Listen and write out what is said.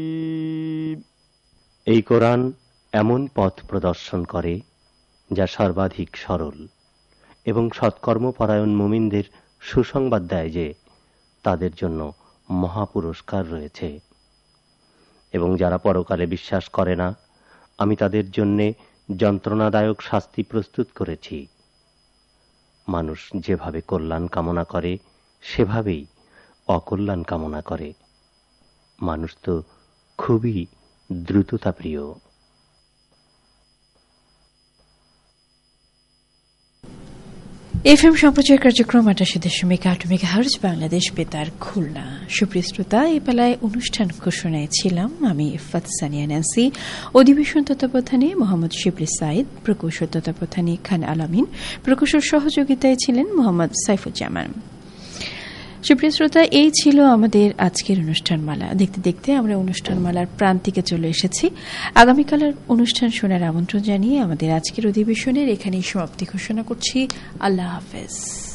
এই কোরআন এমন পথ প্রদর্শন করে যা সর্বাধিক সরল এবং সৎকর্মপরায়ণ মুমিনদের সুসংবাদ দেয় যে তাদের জন্য মহাপুরস্কার রয়েছে। এবং যারা পরকালে বিশ্বাস করে না, আমি তাদের জন্যে যন্ত্রণাদায়ক শাস্তি প্রস্তুত করেছি। মানুষ যেভাবে কল্যাণ কামনা করে সেভাবেই অকল্যাণ কামনা করে। মানুষ তো খুবই দ্রুততা প্রিয়। এফএম সম্প্রচার কার্যক্রম ৮৮.৮ মেগাহার্জ বাংলাদেশ বেতার খুলনা। সুপ্রিয় শ্রোতা, এই বেলায় অনুষ্ঠান ঘোষণায় ছিলাম আমি ইফাত সানিয়া ন্যান্সি। অধিবেশন তত্ত্বাবধানে মোহাম্মদ শিবলি সাইদ, প্রকৌশল তত্ত্বাবধানে খান আলামিন, প্রকৌশল সহযোগিতায় ছিলেন মোহাম্মদ সাইফুজ্জামান। সুপ্রিয় শ্রোতা, এই ছিল আমাদের আজকের অনুষ্ঠানমালা। দেখতে দেখতে আমরা অনুষ্ঠানমালার প্রান্তিকে চলে এসেছি। আগামীকালের অনুষ্ঠান শোনার আমন্ত্রণ জানিয়ে আমাদের আজকের অধিবেশনের এখানেই সমাপ্তি ঘোষণা করছি। আল্লাহ হাফেজ।